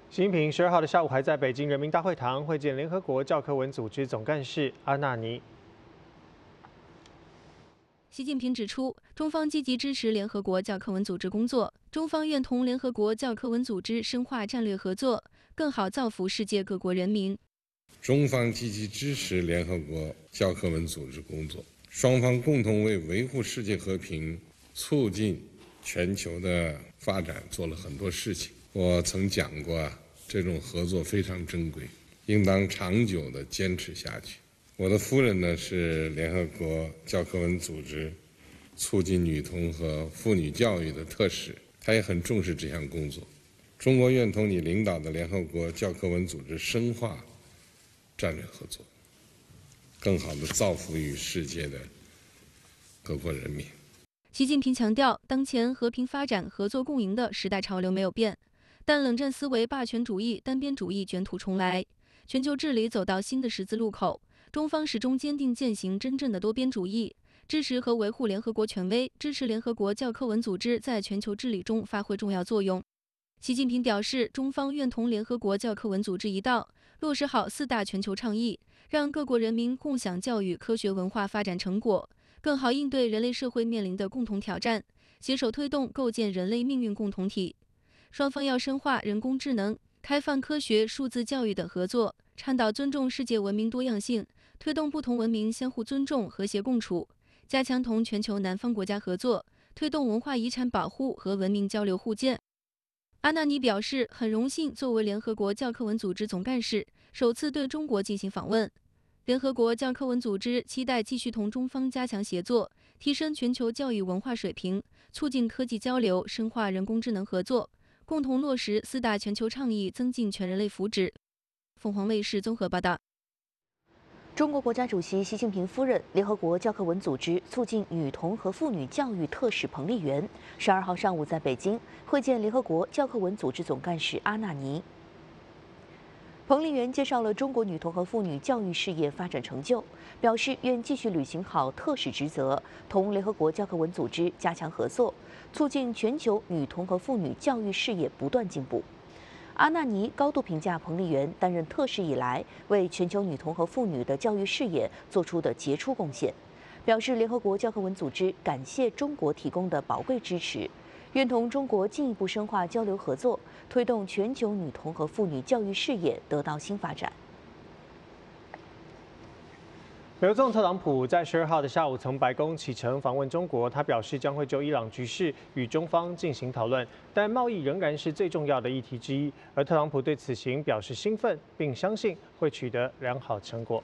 习近平12号的下午还在北京人民大会堂会见联合国教科文组织总干事阿纳尼。 习近平指出，中方积极支持联合国教科文组织工作，中方愿同联合国教科文组织深化战略合作，更好造福世界各国人民。 中方积极支持联合国教科文组织工作，双方共同为维护世界和平、促进全球的发展做了很多事情。我曾讲过，这种合作非常珍贵，应当长久地坚持下去。我的夫人呢是联合国教科文组织促进女童和妇女教育的特使，她也很重视这项工作。中国愿同你领导的联合国教科文组织深化战略合作，更好地造福于世界的各国人民。 习近平强调，当前和平发展、合作共赢的时代潮流没有变，但冷战思维、霸权主义、单边主义卷土重来，全球治理走到新的十字路口。中方始终坚定践行真正的多边主义，支持和维护联合国权威，支持联合国教科文组织在全球治理中发挥重要作用。习近平表示，中方愿同联合国教科文组织一道，落实好4大全球倡议，让各国人民共享教育、科学文化发展成果，更好应对人类社会面临的共同挑战，携手推动构建人类命运共同体。双方要深化人工智能、开放科学、数字教育等合作，倡导尊重世界文明多样性，推动不同文明相互尊重、和谐共处，加强同全球南方国家合作，推动文化遗产保护和文明交流互鉴。阿纳尼表示，很荣幸作为联合国教科文组织总干事，首次对中国进行访问。联合国教科文组织期待继续同中方加强协作，提升全球教育文化水平，促进科技交流，深化人工智能合作，共同落实4大全球倡议，增进全人类福祉。凤凰卫视综合报道。 中国国家主席习近平夫人、联合国教科文组织促进女童和妇女教育特使彭丽媛12号上午在北京会见联合国教科文组织总干事阿纳尼。彭丽媛介绍了中国女童和妇女教育事业发展成就，表示愿继续履行好特使职责，同联合国教科文组织加强合作，促进全球女童和妇女教育事业不断进步。阿纳尼高度评价彭丽媛担任特使以来为全球女童和妇女的教育事业做出的杰出贡献，表示联合国教科文组织感谢中国提供的宝贵支持，愿同中国进一步深化交流合作，推动全球女童和妇女教育事业得到新发展。 美国总统特朗普在12号的下午从白宫启程访问中国，他表示将会就伊朗局势与中方进行讨论，但贸易仍然是最重要的议题之一。而特朗普对此行表示兴奋，并相信会取得良好成果。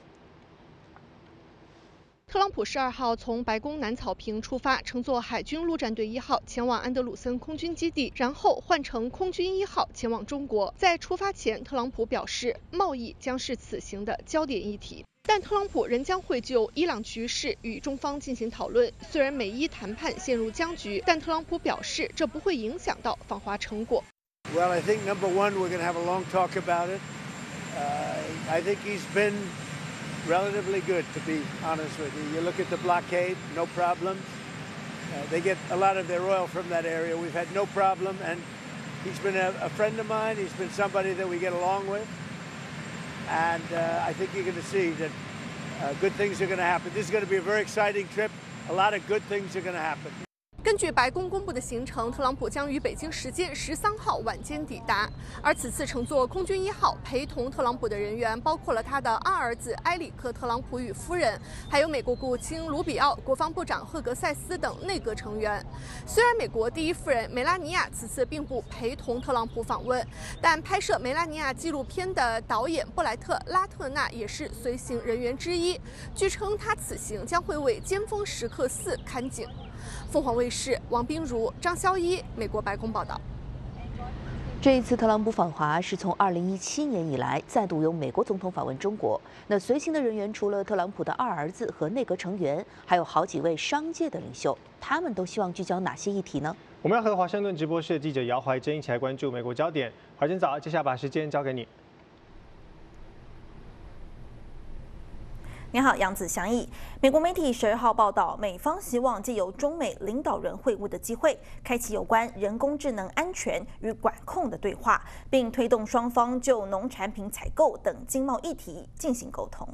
特朗普12号从白宫南草坪出发，乘坐海军陆战队1号前往安德鲁森空军基地，然后换乘空军1号前往中国。在出发前，特朗普表示，贸易将是此行的焦点议题。但特朗普仍将会就伊朗局势与中方进行讨论。虽然美伊谈判陷入僵局，但特朗普表示这不会影响到访华成果。 Well, I think number one, we're going to have a long talk about it. I think he's been relatively good, to be honest with you. You look at the blockade, no problems. They get a lot of their oil from that area. We've had no problem, and he's been a friend of mine. He's been somebody that we get along with. And I think you're going to see that good things are going to happen. This is going to be a very exciting trip. A lot of good things are going to happen. 根据白宫公布的行程，特朗普将于北京时间13号晚间抵达。而此次乘坐空军1号陪同特朗普的人员包括了他的2儿子埃里克·特朗普与夫人，还有美国国务卿卢比奥、国防部长赫格塞斯等内阁成员。虽然美国第一夫人梅拉尼亚此次并不陪同特朗普访问，但拍摄梅拉尼亚纪录片的导演布莱特·拉特纳也是随行人员之一。据称，他此行将会为尖峰时刻4看景。凤凰卫视王冰如、张潇一，美国白宫报道。 这一次特朗普访华是从2017年以来再度由美国总统访问中国。那随行的人员除了特朗普的2儿子和内阁成员，还有好几位商界的领袖，他们都希望聚焦哪些议题呢？ 我们要和华盛顿直播室的记者姚怀珍一起来关注美国焦点。怀珍早，接下来把时间交给你。 您好，杨子祥义。美国媒体12号报道，美方希望借由中美领导人会晤的机会，开启有关人工智能安全与管控的对话，并推动双方就农产品采购等经贸议题进行沟通。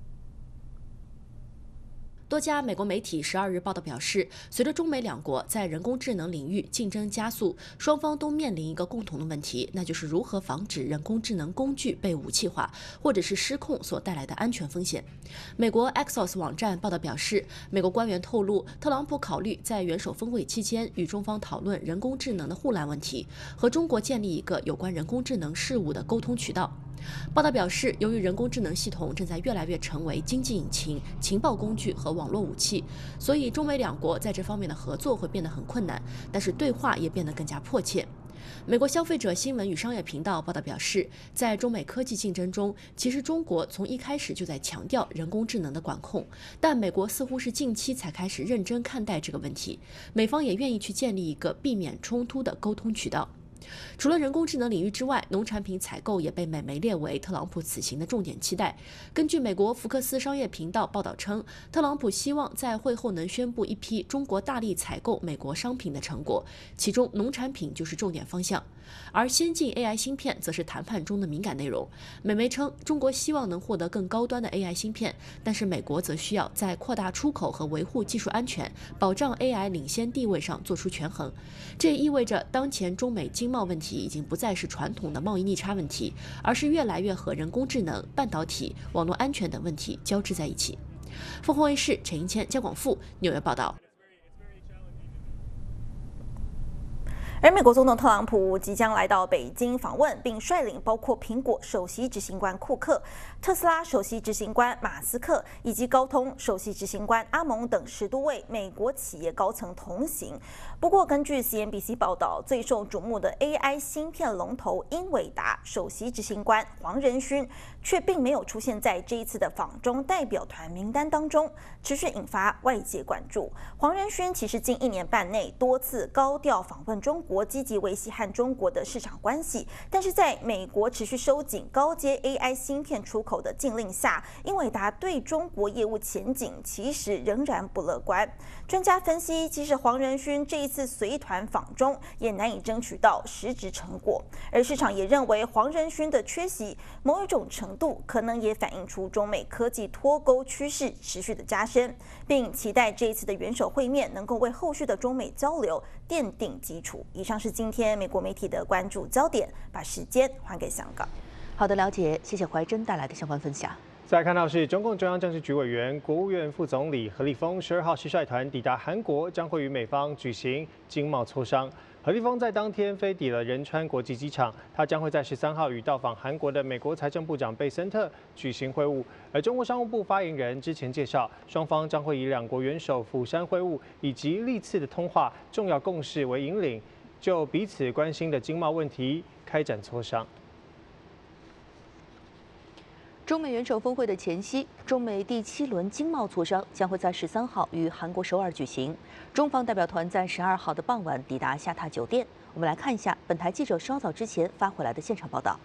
多家美国媒体12日报道表示，随着中美两国在人工智能领域竞争加速，双方都面临一个共同的问题，那就是如何防止人工智能工具被武器化或者是失控所带来的安全风险。美国 Axios 网站报道表示，美国官员透露，特朗普考虑在元首峰会期间与中方讨论人工智能的护栏问题，和中国建立一个有关人工智能事务的沟通渠道。报道表示，由于人工智能系统正在越来越成为经济引擎、情报工具和网络武器，所以中美两国在这方面的合作会变得很困难，但是对话也变得更加迫切。美国消费者新闻与商业频道报道表示，在中美科技竞争中，其实中国从一开始就在强调人工智能的管控，但美国似乎是近期才开始认真看待这个问题，美方也愿意去建立一个避免冲突的沟通渠道。除了人工智能领域之外，农产品采购也被美媒列为特朗普此行的重点期待。根据美国福克斯商业频道报道称，特朗普希望在会后能宣布一批中国大力采购美国商品的成果，其中农产品就是重点方向。而先进 AI 芯片则是谈判中的敏感内容。美媒称，中国希望能获得更高端的 AI 芯片，但是美国则需要在扩大出口和维护技术安全、保障 AI 领先地位上做出权衡。这也意味着，当前中美经贸问题已经不再是传统的贸易逆差问题，而是越来越和人工智能、半导体、网络安全等问题交织在一起。凤凰卫视陈英谦、姜广富纽约报道。 而美国总统特朗普即将来到北京访问，并率领包括苹果首席执行官库克、特斯拉首席执行官马斯克以及高通首席执行官阿蒙等10多位美国企业高层同行。不过，根据 CNBC 报道，最受瞩目的 AI 芯片龙头英伟达首席执行官黄仁勋却并没有出现在这一次的访中代表团名单当中，持续引发外界关注。黄仁勋其实近1年半内多次高调访问中国，积极维系和中国的市场关系，但是在美国持续收紧高阶 AI 芯片出口的禁令下，英伟达对中国业务前景其实仍然不乐观。专家分析，即使黄仁勋这一次随团访中，也难以争取到实质成果。而市场也认为，黄仁勋的缺席，某一种程度可能也反映出中美科技脱钩趋势持续的加深，并期待这一次的元首会面能够为后续的中美交流奠定基础。以上是今天美国媒体的关注焦点，把时间还给香港。 好的，了解，谢谢怀珍带来的相关分享。 再来看到是中共中央政治局委员、国务院副总理何立峰12号是率团抵达韩国，将会与美方举行经贸磋商。何立峰在当天飞抵了仁川国际机场，他将会在13号与到访韩国的美国财政部长贝森特举行会晤。而中国商务部发言人之前介绍，双方将会以两国元首釜山会晤以及历次的通话重要共识为引领，就彼此关心的经贸问题开展磋商。 中美元首峰会的前夕，中美第7轮经贸磋商将会在13号于韩国首尔举行。中方代表团在12号的傍晚抵达下榻酒店。我们来看一下本台记者稍早之前发回来的现场报道。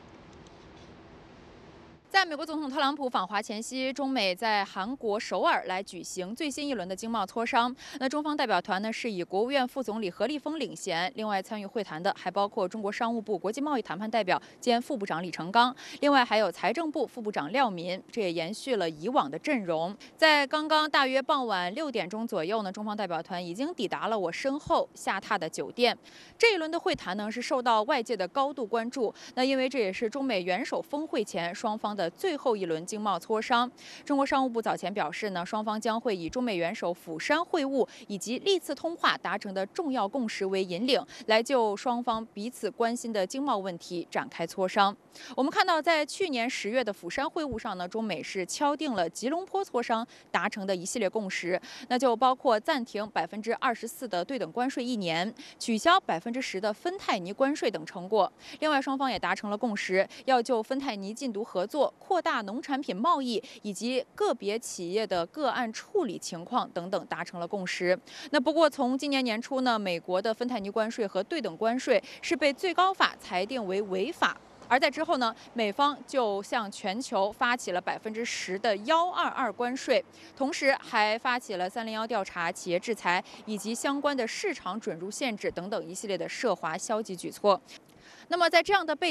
在美国总统特朗普访华前夕，中美在韩国首尔来举行最新一轮的经贸磋商。那中方代表团呢是以国务院副总理何立峰领衔，另外参与会谈的还包括中国商务部国际贸易谈判代表兼副部长李成钢，另外还有财政部副部长廖民，这也延续了以往的阵容。在刚刚大约傍晚6点钟左右呢，中方代表团已经抵达了我身后下榻的酒店。这一轮的会谈呢是受到外界的高度关注，那因为这也是中美元首峰会前双方的最后一轮经贸磋商。中国商务部早前表示呢，双方将会以中美元首釜山会晤以及历次通话达成的重要共识为引领，来就双方彼此关心的经贸问题展开磋商。我们看到，在去年10月的釜山会晤上呢，中美是敲定了吉隆坡磋商达成的一系列共识，那就包括暂停24%的对等关税1年，取消10%的芬太尼关税等成果。另外，双方也达成了共识，要就芬太尼禁毒合作、扩大农产品贸易以及个别企业的个案处理情况等等达成了共识。那不过从今年年初呢，美国的芬太尼关税和对等关税是被最高法裁定为违法。 而在之后呢，美方就向全球发起了10%的122关税，同时还发起了301调查、企业制裁以及相关的市场准入限制等等一系列的涉华消极举措。那么在这样的背